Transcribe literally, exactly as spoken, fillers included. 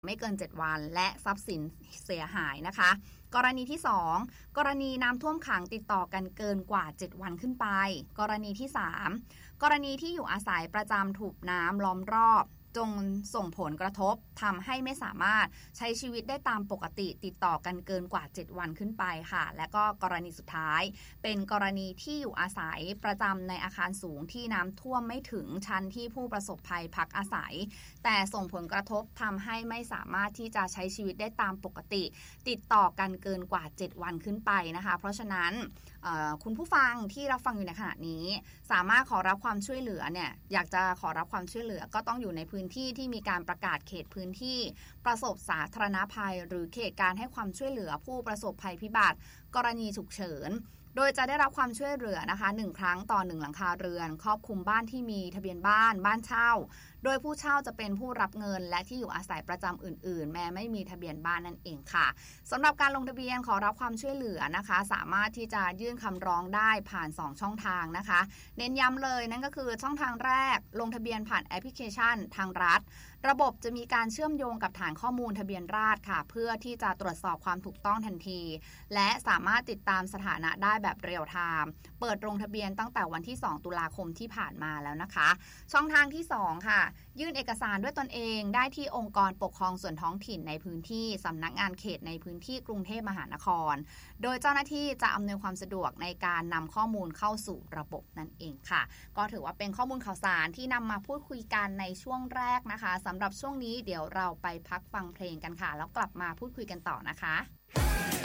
ไม่เกินเจ็ดวันและทรัพย์สินเสียหายนะคะกรณีที่สองกรณีน้ำท่วมขังติดต่อกันเกินกว่าเจ็ดวันขึ้นไปกรณีที่สามกรณีที่อยู่อาศัยประจำถูกน้ำล้อมรอบจงส่งผลกระทบทำให้ไม่สามารถใช้ชีวิตได้ตามปกติติดต่อกันเกินกว่าเจ็ดวันขึ้นไปค่ะและก็กรณีสุดท้ายเป็นกรณีที่อยู่อาศัยประจำในอาคารสูงที่น้ำท่วมไม่ถึงชั้นที่ผู้ประสบภัยพักอาศัยแต่ส่งผลกระทบทำให้ไม่สามารถที่จะใช้ชีวิตได้ตามปกติติดต่อกันเกินกว่าเจ็ดวันขึ้นไปนะคะเพราะฉะนั้นคุณผู้ฟังที่รับฟังอยู่ในขณะนี้สามารถขอรับความช่วยเหลือเนี่ยอยากจะขอรับความช่วยเหลือก็ต้องอยู่ในพื้นที่ที่มีการประกาศเขตพื้นที่ประสบสาธารณภัยหรือเขตการให้ความช่วยเหลือผู้ประสบภัยพิบัติกรณีฉุกเฉินโดยจะได้รับความช่วยเหลือนะคะหนึ่งครั้งต่อหนึ่งหลังคาเรือนครอบคลุมบ้านที่มีทะเบียนบ้านบ้านเช่าโดยผู้เช่าจะเป็นผู้รับเงินและที่อยู่อาศัยประจำอื่นๆแม้ไม่มีทะเบียนบ้านนั่นเองค่ะสำหรับการลงทะเบียนขอรับความช่วยเหลือนะคะสามารถที่จะยื่นคำร้องได้ผ่านสองช่องทางนะคะเน้นย้ำเลยนั่นก็คือช่องทางแรกลงทะเบียนผ่านแอปพลิเคชันทางรัฐระบบจะมีการเชื่อมโยงกับฐานข้อมูลทะเบียนราษฎร์ค่ะเพื่อที่จะตรวจสอบความถูกต้องทันทีและสามารถติดตามสถานะได้แบบเรียลไทม์เปิดลงทะเบียนตั้งแต่วันที่สองตุลาคมที่ผ่านมาแล้วนะคะช่องทางที่สองค่ะยื่นเอกสารด้วยตนเองได้ที่องค์กรปกครองส่วนท้องถิ่นในพื้นที่สำนักงานเขตในพื้นที่กรุงเทพมหานครโดยเจ้าหน้าที่จะอำนวยความสะดวกในการนำข้อมูลเข้าสู่ระบบนั่นเองค่ะก็ถือว่าเป็นข้อมูลข่าวสารที่นำมาพูดคุยกันในช่วงแรกนะคะสำหรับช่วงนี้เดี๋ยวเราไปพักฟังเพลงกันค่ะแล้วกลับมาพูดคุยกันต่อนะคะ